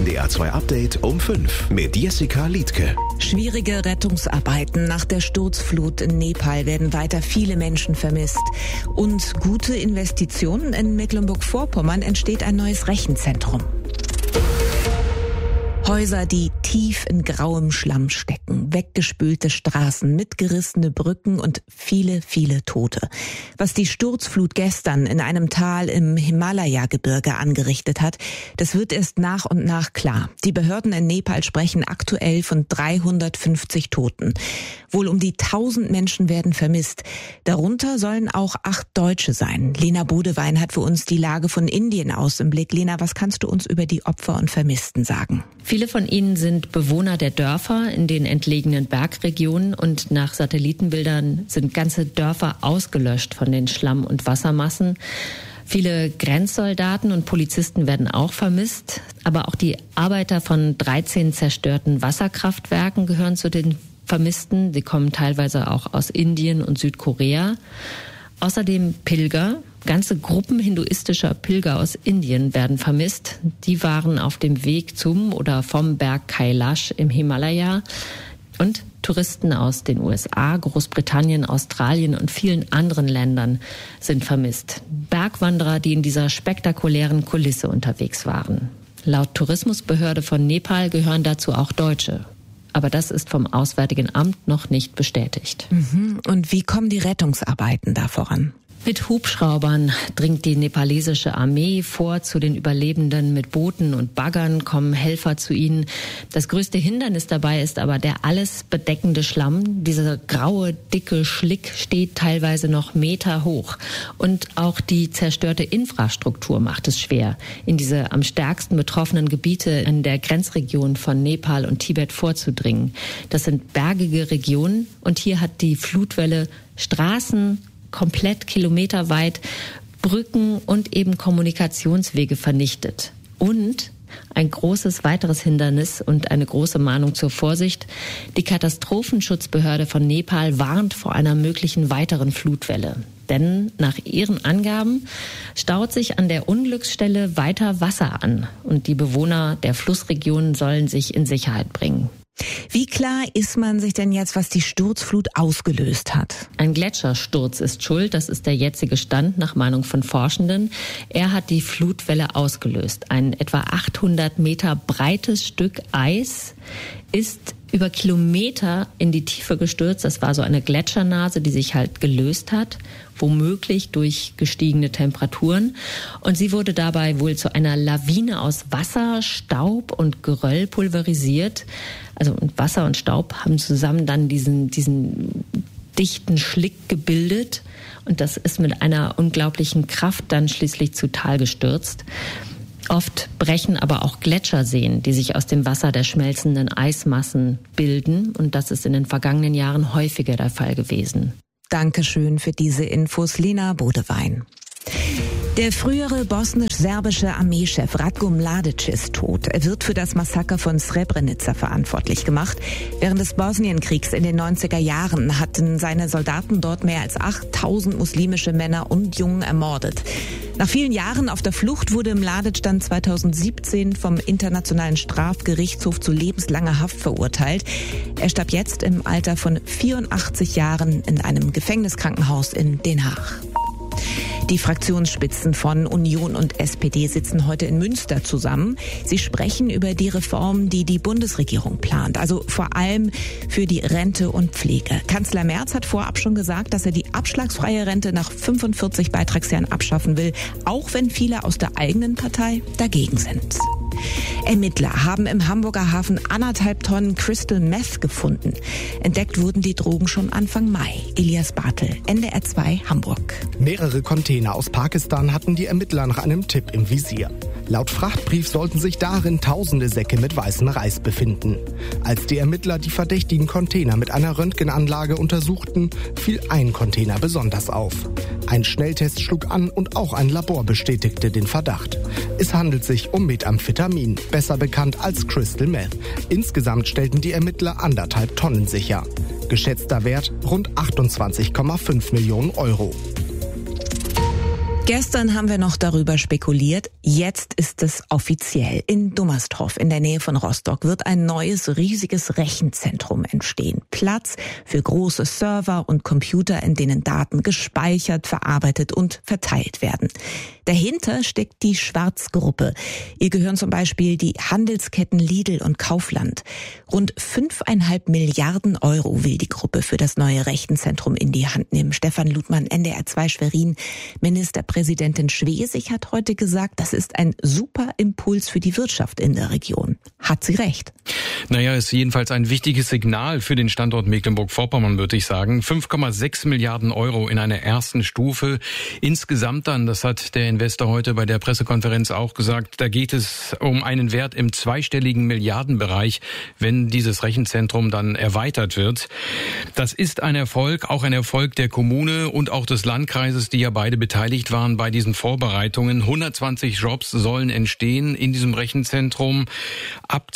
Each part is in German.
NDR 2 Update um 5 mit Jessica Liedtke. Schwierige Rettungsarbeiten nach der Sturzflut in Nepal werden weiter viele Menschen vermisst. Und gute Investitionen in Mecklenburg-Vorpommern entsteht ein neues Rechenzentrum. Häuser, die tief in grauem Schlamm stecken, weggespülte Straßen, mitgerissene Brücken und viele, viele Tote. Was die Sturzflut gestern in einem Tal im Himalaya-Gebirge angerichtet hat, das wird erst nach und nach klar. Die Behörden in Nepal sprechen aktuell von 350 Toten. Wohl um die 1000 Menschen werden vermisst. Darunter sollen auch 8 Deutsche sein. Lena Bodewein hat für uns die Lage von Indien aus im Blick. Lena, was kannst du uns über die Opfer und Vermissten sagen? Viele von ihnen sind Bewohner der Dörfer in den entlegenen Bergregionen und nach Satellitenbildern sind ganze Dörfer ausgelöscht von den Schlamm- und Wassermassen. Viele Grenzsoldaten und Polizisten werden auch vermisst, aber auch die Arbeiter von 13 zerstörten Wasserkraftwerken gehören zu den Vermissten. Sie kommen teilweise auch aus Indien und Südkorea. Außerdem Pilger. Ganze Gruppen hinduistischer Pilger aus Indien werden vermisst. Die waren auf dem Weg zum oder vom Berg Kailash im Himalaya. Und Touristen aus den USA, Großbritannien, Australien und vielen anderen Ländern sind vermisst. Bergwanderer, die in dieser spektakulären Kulisse unterwegs waren. Laut Tourismusbehörde von Nepal gehören dazu auch Deutsche. Aber das ist vom Auswärtigen Amt noch nicht bestätigt. Und wie kommen die Rettungsarbeiten da voran? Mit Hubschraubern dringt die nepalesische Armee vor zu den Überlebenden. Mit Booten und Baggern kommen Helfer zu ihnen. Das größte Hindernis dabei ist aber der alles bedeckende Schlamm. Dieser graue, dicke Schlick steht teilweise noch Meter hoch. Und auch die zerstörte Infrastruktur macht es schwer, in diese am stärksten betroffenen Gebiete in der Grenzregion von Nepal und Tibet vorzudringen. Das sind bergige Regionen und hier hat die Flutwelle Straßen komplett kilometerweit, Brücken und eben Kommunikationswege vernichtet. Und ein großes weiteres Hindernis und eine große Mahnung zur Vorsicht. Die Katastrophenschutzbehörde von Nepal warnt vor einer möglichen weiteren Flutwelle. Denn nach ihren Angaben staut sich an der Unglücksstelle weiter Wasser an. Und die Bewohner der Flussregionen sollen sich in Sicherheit bringen. Wie klar ist man sich denn jetzt, was die Sturzflut ausgelöst hat? Ein Gletschersturz ist schuld, das ist der jetzige Stand nach Meinung von Forschenden. Er hat die Flutwelle ausgelöst. Ein etwa 800 Meter breites Stück Eis ist über Kilometer in die Tiefe gestürzt. Das war so eine Gletschernase, die sich halt gelöst hat, womöglich durch gestiegene Temperaturen. Und sie wurde dabei wohl zu einer Lawine aus Wasser, Staub und Geröll pulverisiert. Also und Wasser und Staub haben zusammen dann diesen dichten Schlick gebildet. Und das ist mit einer unglaublichen Kraft dann schließlich zu Tal gestürzt. Oft brechen aber auch Gletscherseen, die sich aus dem Wasser der schmelzenden Eismassen bilden. Und das ist in den vergangenen Jahren häufiger der Fall gewesen. Dankeschön für diese Infos, Lena Bodewein. Der frühere bosnisch-serbische Armeechef Ratko Mladic ist tot. Er wird für das Massaker von Srebrenica verantwortlich gemacht. Während des Bosnienkriegs in den 90er Jahren hatten seine Soldaten dort mehr als 8000 muslimische Männer und Jungen ermordet. Nach vielen Jahren auf der Flucht wurde Mladic dann 2017 vom Internationalen Strafgerichtshof zu lebenslanger Haft verurteilt. Er starb jetzt im Alter von 84 Jahren in einem Gefängniskrankenhaus in Den Haag. Die Fraktionsspitzen von Union und SPD sitzen heute in Münster zusammen. Sie sprechen über die Reformen, die die Bundesregierung plant, also vor allem für die Rente und Pflege. Kanzler Merz hat vorab schon gesagt, dass er die abschlagsfreie Rente nach 45 Beitragsjahren abschaffen will, auch wenn viele aus der eigenen Partei dagegen sind. Ermittler haben im Hamburger Hafen 1,5 Tonnen Crystal Meth gefunden. Entdeckt wurden die Drogen schon Anfang Mai. Elias Bartel, NDR 2 Hamburg. Mehrere Container aus Pakistan hatten die Ermittler nach einem Tipp im Visier. Laut Frachtbrief sollten sich darin tausende Säcke mit weißem Reis befinden. Als die Ermittler die verdächtigen Container mit einer Röntgenanlage untersuchten, fiel ein Container besonders auf. Ein Schnelltest schlug an und auch ein Labor bestätigte den Verdacht. Es handelt sich um Methamphetamin, besser bekannt als Crystal Meth. Insgesamt stellten die Ermittler 1,5 Tonnen sicher. Geschätzter Wert rund 28,5 Millionen Euro. Gestern haben wir noch darüber spekuliert. Jetzt ist es offiziell. In Dummersdorf in der Nähe von Rostock wird ein neues, riesiges Rechenzentrum entstehen. Platz für große Server und Computer, in denen Daten gespeichert, verarbeitet und verteilt werden. Dahinter steckt die Schwarz-Gruppe. Ihr gehören zum Beispiel die Handelsketten Lidl und Kaufland. Rund 5,5 Milliarden Euro will die Gruppe für das neue Rechenzentrum in die Hand nehmen. Stefan Ludmann, NDR 2 Schwerin. Ministerpräsidentin Schwesig hat heute gesagt, das ist ein super Impuls für die Wirtschaft in der Region. Hat sie recht? Naja, ist jedenfalls ein wichtiges Signal für den Standort Mecklenburg-Vorpommern, würde ich sagen. 5,6 Milliarden Euro in einer ersten Stufe. Insgesamt dann, das hat der Investor heute bei der Pressekonferenz auch gesagt, da geht es um einen Wert im zweistelligen Milliardenbereich, wenn dieses Rechenzentrum dann erweitert wird. Das ist ein Erfolg, auch ein Erfolg der Kommune und auch des Landkreises, die ja beide beteiligt waren bei diesen Vorbereitungen. 120 Jobs sollen entstehen in diesem Rechenzentrum ab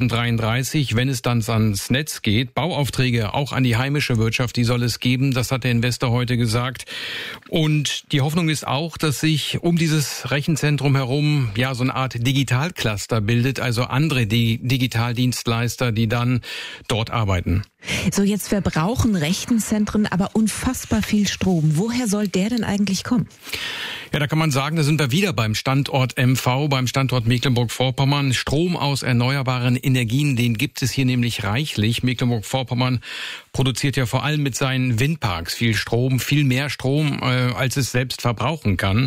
2033, wenn es dann ans Netz geht. Bauaufträge auch an die heimische Wirtschaft, die soll es geben. Das hat der Investor heute gesagt. Und die Hoffnung ist auch, dass sich um dieses Rechenzentrum herum ja so eine Art Digitalcluster bildet, also andere Digitaldienstleister, die dann dort arbeiten. So, jetzt verbrauchen Rechenzentren aber unfassbar viel Strom. Woher soll der denn eigentlich kommen? Ja, da kann man sagen, da sind wir wieder beim Standort MV, beim Standort Mecklenburg-Vorpommern. Strom aus erneuerbaren Energien, den gibt es hier nämlich reichlich. Mecklenburg-Vorpommern produziert ja vor allem mit seinen Windparks viel Strom, viel mehr Strom, als es selbst verbrauchen kann.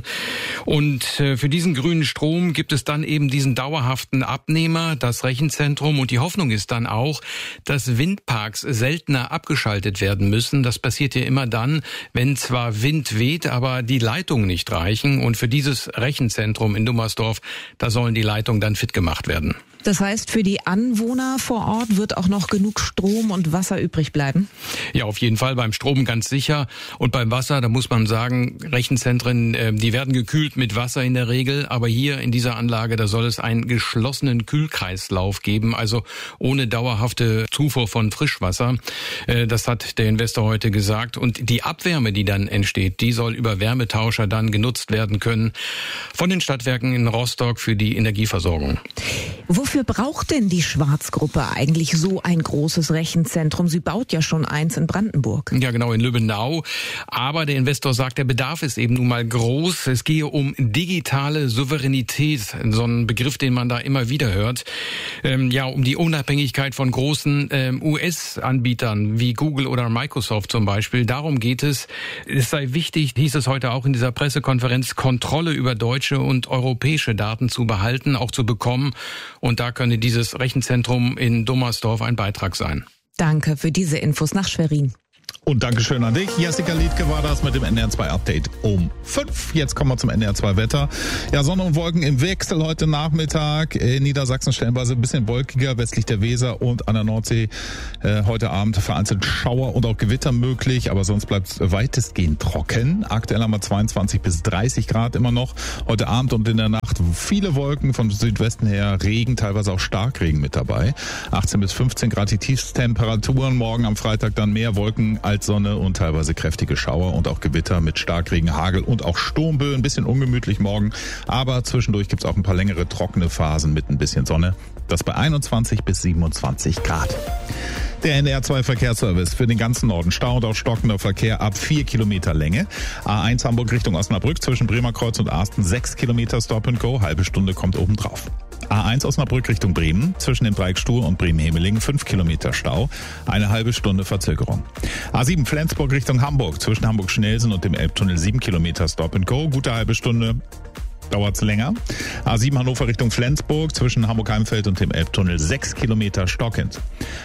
Und für diesen grünen Strom gibt es dann eben diesen dauerhaften Abnehmer, das Rechenzentrum. Und die Hoffnung ist dann auch, dass Windparks seltener abgeschaltet werden müssen. Das passiert ja immer dann, wenn zwar Wind weht, aber die Leitungen nicht reichen. Und für dieses Rechenzentrum in Dummersdorf, da sollen die Leitungen dann fit gemacht werden. Das heißt, für die Anwohner vor Ort wird auch noch genug Strom und Wasser übrig bleiben? Ja, auf jeden Fall. Beim Strom ganz sicher. Und beim Wasser, da muss man sagen, Rechenzentren, die werden gekühlt mit Wasser in der Regel. Aber hier in dieser Anlage, da soll es einen geschlossenen Kühlkreislauf geben, also ohne dauerhafte Zufuhr von Frischwasser. Das hat der Investor heute gesagt. Und die Abwärme, die dann entsteht, die soll über Wärmetauscher dann genutzt werden können von den Stadtwerken in Rostock für die Energieversorgung. Wofür braucht denn die Schwarz-Gruppe eigentlich so ein großes Rechenzentrum? Sie baut ja schon eins in Brandenburg. Ja, genau, in Lübbenau. Aber der Investor sagt, der Bedarf ist eben nun mal groß. Es gehe um digitale Souveränität, so ein Begriff, den man da immer wieder hört. Ja, um die Unabhängigkeit von großen US-Anbietern wie Google oder Microsoft zum Beispiel. Darum geht es. Es sei wichtig, hieß es heute auch in dieser Pressekonferenz, Kontrolle über deutsche und europäische Daten zu behalten, auch zu bekommen. Und da könne dieses Rechenzentrum in Dummersdorf ein Beitrag sein. Danke für diese Infos nach Schwerin. Und Dankeschön an dich. Jessica Liedke war das mit dem NDR 2 Update um 5. Jetzt kommen wir zum NDR 2 Wetter. Ja, Sonne und Wolken im Wechsel heute Nachmittag. In Niedersachsen stellenweise ein bisschen wolkiger, westlich der Weser und an der Nordsee heute Abend vereinzelt Schauer und auch Gewitter möglich. Aber sonst bleibt es weitestgehend trocken. Aktuell haben wir 22 bis 30 Grad immer noch. Heute Abend und in der Nacht viele Wolken von Südwesten her, Regen, teilweise auch Starkregen mit dabei. 18 bis 15 Grad die Tiefstemperaturen. Morgen am Freitag dann mehr Wolken als Sonne und teilweise kräftige Schauer und auch Gewitter mit Starkregen, Hagel und auch Sturmböen. Ein bisschen ungemütlich morgen, aber zwischendurch gibt's auch ein paar längere trockene Phasen mit ein bisschen Sonne. Das bei 21 bis 27 Grad. Der NDR 2 Verkehrsservice für den ganzen Norden. Stau und auch stockender Verkehr ab 4 Kilometer Länge. A1 Hamburg Richtung Osnabrück zwischen Bremerkreuz und Asten 6 Kilometer Stop and Go. Halbe Stunde kommt oben drauf. A1 Osnabrück Richtung Bremen, zwischen dem Dreieck Stuhr und Bremen-Hemelingen 5 Kilometer Stau, eine halbe Stunde Verzögerung. A7 Flensburg Richtung Hamburg, zwischen Hamburg-Schnelsen und dem Elbtunnel 7 Kilometer Stop and Go, gute halbe Stunde. Dauert's länger. A7 Hannover Richtung Flensburg, zwischen Hamburg-Heimfeld und dem Elbtunnel 6 Kilometer stockend.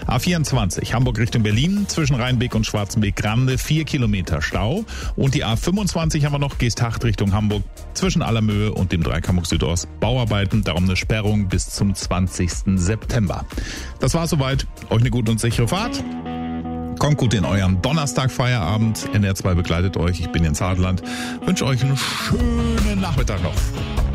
A24 Hamburg Richtung Berlin, zwischen Rheinbeek und Schwarzenbeek-Grande 4 Kilometer Stau. Und die A25 haben wir noch, Geesthacht Richtung Hamburg, zwischen Allermöhe und dem Dreieck Hamburg Südost. Bauarbeiten, darum eine Sperrung bis zum 20. September. Das war's soweit. Euch eine gute und sichere Fahrt. Kommt gut in euren Donnerstag-Feierabend. NDR 2 begleitet euch. Ich bin Jens Hartland. Wünsche euch einen schönen Nachmittag noch.